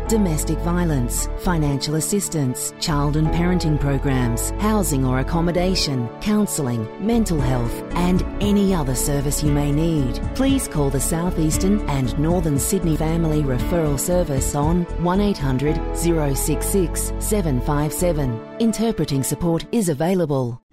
domestic violence, financial assistance, child and parenting programs, housing or accommodation, counselling, mental health, and any other service you may need. Please call the South Eastern and Northern Sydney Family Referral Service on 1800 066 757. Interpreting support is available.